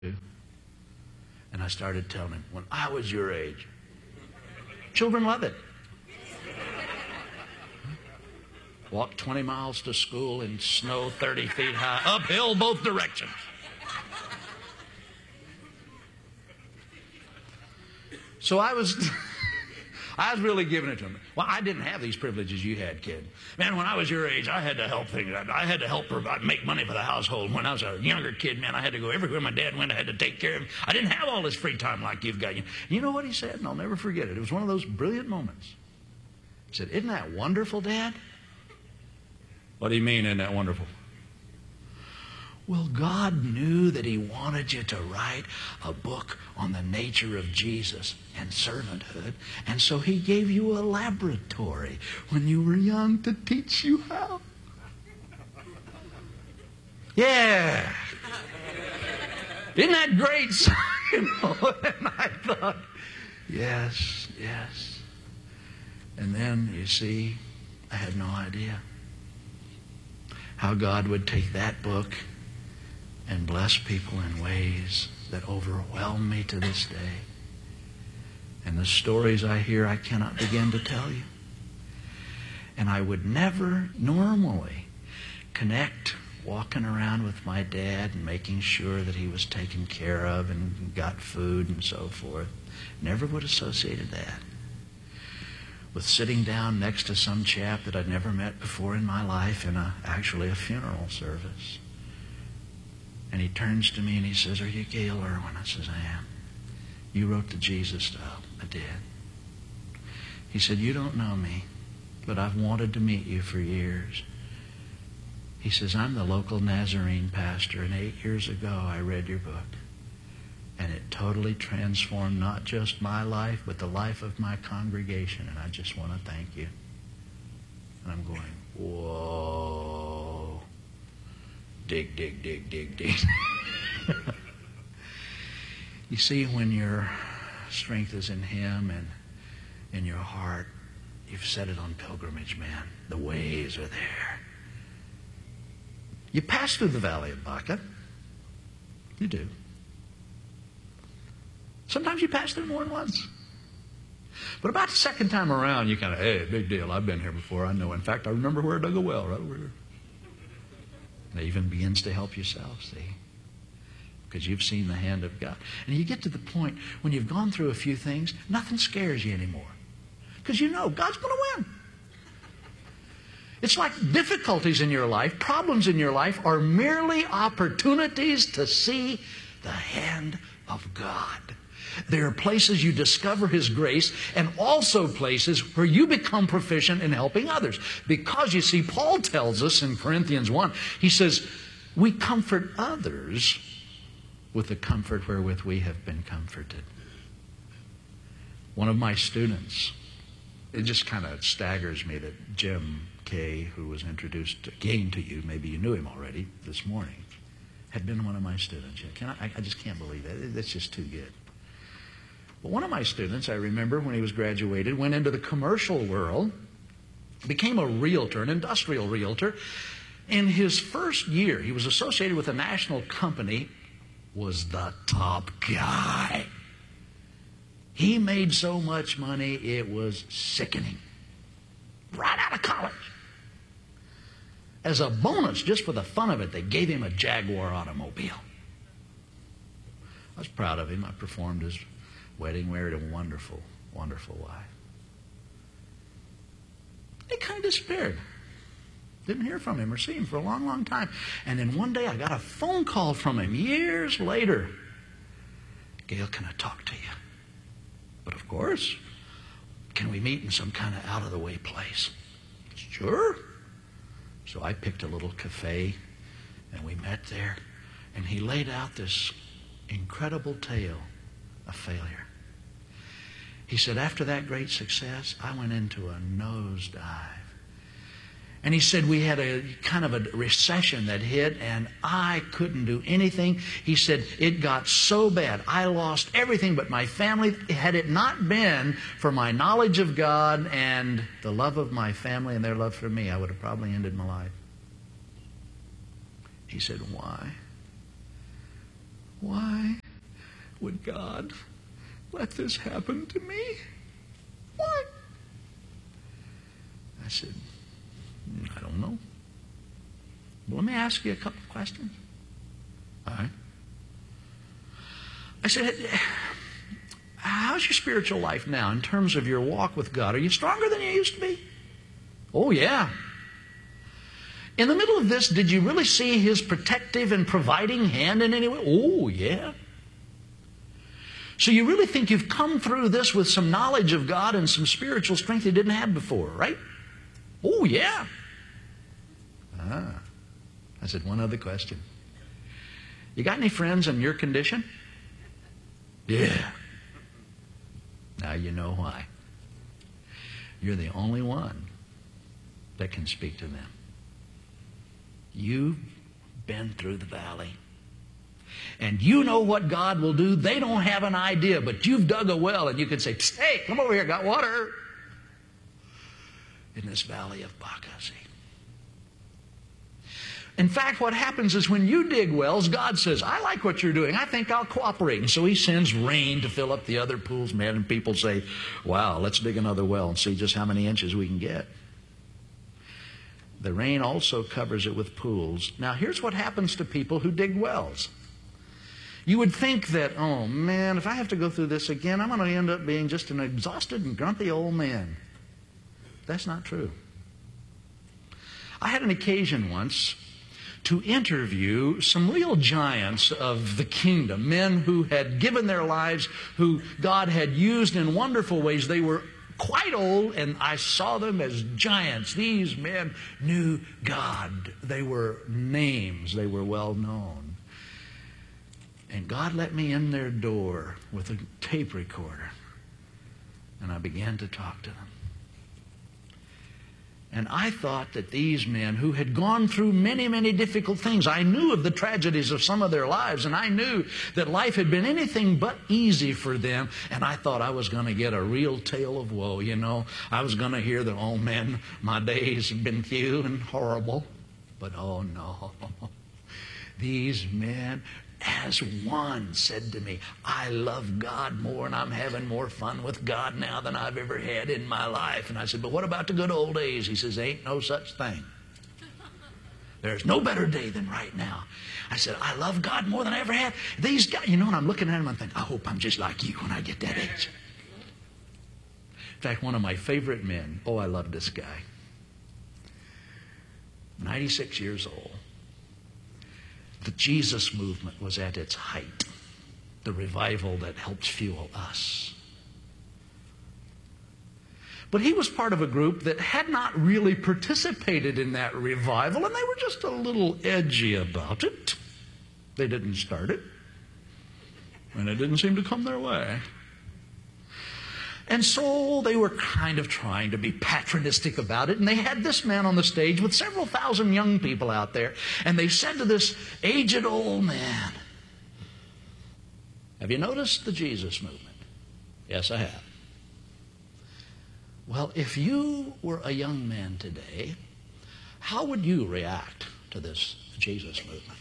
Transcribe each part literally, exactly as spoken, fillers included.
And I started telling him, when I was your age, children love it. Walked twenty miles to school in snow thirty feet high, uphill both directions. So I was... I was really giving it to him. Well, I didn't have these privileges you had, kid. Man, when I was your age, I had to help things. I had to help provide, make money for the household. When I was a younger kid, man, I had to go everywhere my dad went. I had to take care of him. I didn't have all this free time like you've got. You know what he said? And I'll never forget it. It was one of those brilliant moments. He said, "Isn't that wonderful, Dad?" "What do you mean, isn't that wonderful?" "Well, God knew that He wanted you to write a book on the nature of Jesus and servanthood, and so He gave you a laboratory when you were young to teach you how." Yeah. Isn't that great? You know, and I thought, yes, yes. And then, you see, I had no idea how God would take that book and bless people in ways that overwhelm me to this day. And the stories I hear, I cannot begin to tell you. And I would never normally connect walking around with my dad and making sure that he was taken care of and got food and so forth. Never would have associated that with sitting down next to some chap that I'd never met before in my life in a, actually a funeral service. And he turns to me and he says, "Are you Gail Irwin?" I says, "I am." "You wrote the Jesus stuff." "I did." He said, "You don't know me, but I've wanted to meet you for years." He says, "I'm the local Nazarene pastor, and eight years ago I read your book. And it totally transformed not just my life, but the life of my congregation. And I just want to thank you." And I'm going, whoa. Dig, dig, dig, dig, dig. You see, when your strength is in Him and in your heart, you've set it on pilgrimage, man. The ways are there. You pass through the valley of Baca. You do. Sometimes you pass through more than once. But about the second time around, you kind of, hey, big deal. I've been here before. I know. In fact, I remember where I dug a well, right over here. It even begins to help yourself, see? Because you've seen the hand of God. And you get to the point when you've gone through a few things, nothing scares you anymore. Because you know God's going to win. It's like difficulties in your life, problems in your life are merely opportunities to see the hand of God. There are places you discover His grace and also places where you become proficient in helping others. Because, you see, Paul tells us in Corinthians one, he says, we comfort others with the comfort wherewith we have been comforted. One of my students, it just kind of staggers me that Jim Kay, who was introduced again to you, maybe you knew him already this morning, had been one of my students. Can I, I just can't believe that. That's just too good. But one of my students, I remember when he was graduated, went into the commercial world, became a realtor, an industrial realtor. In his first year, he was associated with a national company, was the top guy. He made so much money, it was sickening. Right out of college. As a bonus, just for the fun of it, they gave him a Jaguar automobile. I was proud of him. I performed his wedding, married a wonderful, wonderful wife. He kind of despaired. Didn't hear from him or see him for a long, long time. And then one day I got a phone call from him years later. Gail, can I talk to you? But of course, can we meet in some kind of out-of-the-way place? Sure. So I picked a little cafe, and we met there. And he laid out this incredible tale of failure. He said, after that great success, I went into a nosedive. And he said we had a kind of a recession that hit, and I couldn't do anything. He said it got so bad. I lost everything but my family. Had it not been for my knowledge of God and the love of my family and their love for me, I would have probably ended my life. He said, why? why would God let this happen to me? Why? I said, I don't know. Well, let me ask you a couple of questions. All right. I said, how's your spiritual life now in terms of your walk with God? Are you stronger than you used to be? Oh, yeah. In the middle of this, did you really see His protective and providing hand in any way? Oh, yeah. So you really think you've come through this with some knowledge of God and some spiritual strength you didn't have before, right? Oh, yeah. Ah. I said, one other question. You got any friends in your condition? Yeah. Now you know why. You're the only one that can speak to them. You've been through the valley. And you know what God will do. They don't have an idea, but you've dug a well and you can say, hey, come over here, got water. In this valley of Baca, see. In fact, what happens is when you dig wells, God says, I like what you're doing. I think I'll cooperate. And so He sends rain to fill up the other pools, man. And people say, wow, let's dig another well and see just how many inches we can get. The rain also covers it with pools. Now, here's what happens to people who dig wells. You would think that, oh, man, if I have to go through this again, I'm going to end up being just an exhausted and grumpy old man. That's not true. I had an occasion once to interview some real giants of the kingdom, men who had given their lives, who God had used in wonderful ways. They were quite old, and I saw them as giants. These men knew God. They were names. They were well known. And God let me in their door with a tape recorder, and I began to talk to them. And I thought that these men who had gone through many, many difficult things, I knew of the tragedies of some of their lives, and I knew that life had been anything but easy for them, and I thought I was going to get a real tale of woe, you know. I was going to hear that, oh man, my days have been few and horrible. But oh no, these men as one said to me, I love God more and I'm having more fun with God now than I've ever had in my life. And I said, but what about the good old days? He says, ain't no such thing. There's no better day than right now. I said, I love God more than I ever had. These guys, you know, and I'm looking at them and thinking, I hope I'm just like you when I get that age. In fact, one of my favorite men, oh, I love this guy. ninety-six years old. The Jesus movement was at its height. The revival that helped fuel us. But he was part of a group that had not really participated in that revival, and they were just a little edgy about it. They didn't start it, and it didn't seem to come their way. And so they were kind of trying to be patronistic about it. And they had this man on the stage with several thousand young people out there. And they said to this aged old man, have you noticed the Jesus movement? Yes, I have. Well, if you were a young man today, how would you react to this Jesus movement?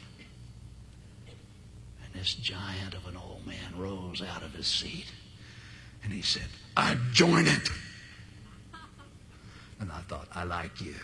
And this giant of an old man rose out of his seat. And he said, I join it. And I thought, I like you.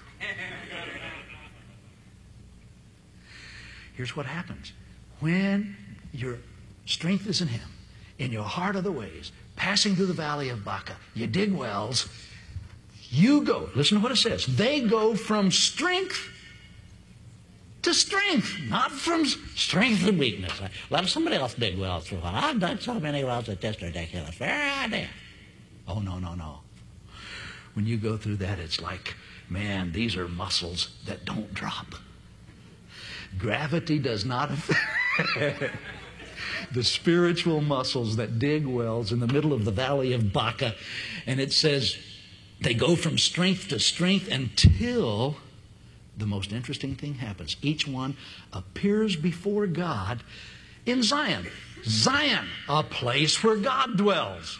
Here's what happens. When your strength is in Him, in your heart are the ways, passing through the valley of Baca, you dig wells, you go. Listen to what it says. They go from strength to strength, not from strength to weakness. Let somebody else dig wells for a while. I've done so many wells that just ridiculous. Very idea. Oh, no, no, no. When you go through that, it's like, man, these are muscles that don't drop. Gravity does not affect the spiritual muscles that dig wells in the middle of the valley of Baca. And it says they go from strength to strength until the most interesting thing happens. Each one appears before God in Zion. Zion, a place where God dwells.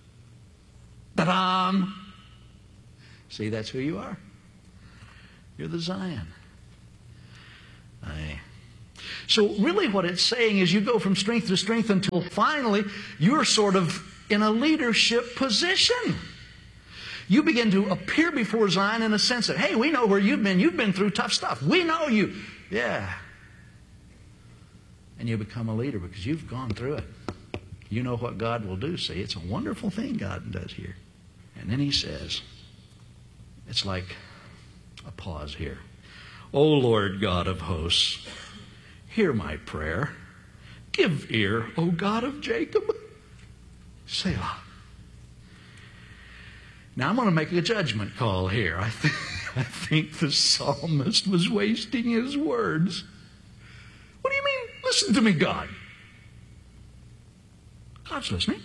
Ta-da! See, that's who you are. You're the Zion. Aye. So really what it's saying is you go from strength to strength until finally you're sort of in a leadership position. You begin to appear before Zion in a sense that, hey, we know where you've been. You've been through tough stuff. We know you. Yeah. And you become a leader because you've gone through it. You know what God will do. See, it's a wonderful thing God does here. And then he says, it's like a pause here. O Lord God of hosts, hear my prayer. Give ear, O God of Jacob. Selah. Now I'm going to make a judgment call here. I, th- I think the psalmist was wasting his words. What do you mean? Listen to me, God. God's listening.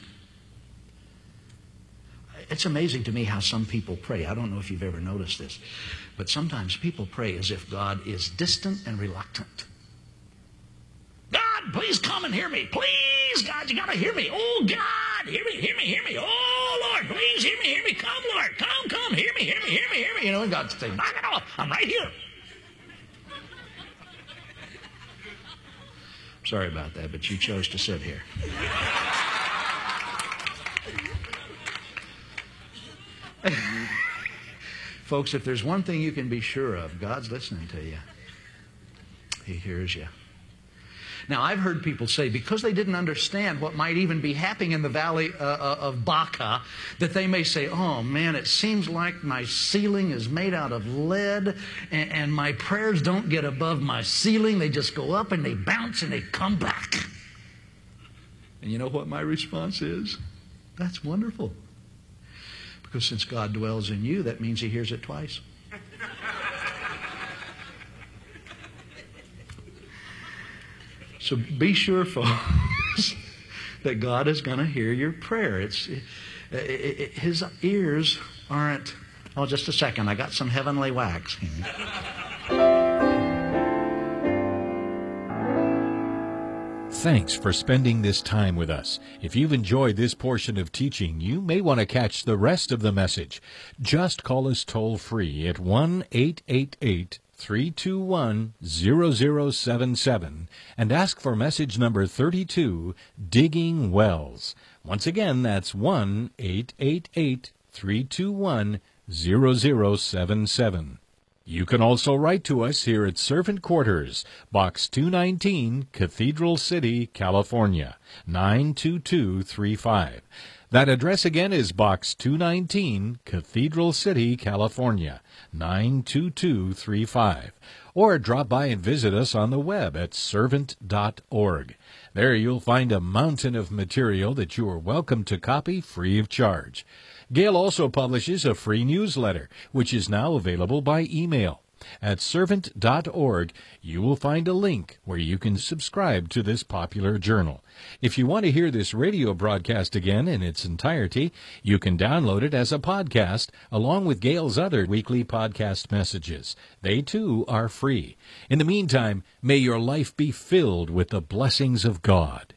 It's amazing to me how some people pray. I don't know if you've ever noticed this, but sometimes people pray as if God is distant and reluctant. God, please come and hear me. Please, God, you got to hear me. Oh, God, hear me, hear me, hear me. Oh, Lord, please hear me, hear me. Come, Lord, come, come, hear me, hear me, hear me, hear me. You know, and God's saying, knock it off. I'm right here. Sorry about that, but you chose to sit here. Folks, if there's one thing you can be sure of, God's listening to you. He hears you. Now, I've heard people say, because they didn't understand what might even be happening in the valley uh, of Baca, that they may say, oh man, it seems like my ceiling is made out of lead, and, and my prayers don't get above my ceiling. They just go up and they bounce and they come back. And you know what my response is? That's wonderful. Because since God dwells in you, that means he hears it twice. So be sure, folks, that God is going to hear your prayer. It's it, it, it, his ears aren't, oh, just a second, I got some heavenly wax here. Thanks for spending this time with us. If you've enjoyed this portion of teaching, you may want to catch the rest of the message. Just call us toll-free at one eight eight eight, three two one, zero zero seven seven and ask for message number thirty-two, Digging Wells. Once again, that's one eight eight eight, three two one, zero zero seven seven. You can also write to us here at Servant Quarters, Box two nineteen, Cathedral City, California, nine two two three five. That address again is Box two nineteen, Cathedral City, California, nine two two three five. Or drop by and visit us on the web at servant dot org. There you'll find a mountain of material that you are welcome to copy free of charge. Gail also publishes a free newsletter, which is now available by email. At servant dot org, you will find a link where you can subscribe to this popular journal. If you want to hear this radio broadcast again in its entirety, you can download it as a podcast along with Gail's other weekly podcast messages. They, too, are free. In the meantime, may your life be filled with the blessings of God.